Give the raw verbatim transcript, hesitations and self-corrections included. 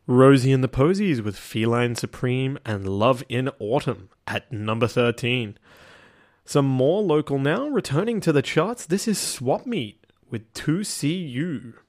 Rosie and the Posies with Feline Supreme and Love in Autumn at number thirteen. Some more local now, returning to the charts, this is Swap Meet with two C U.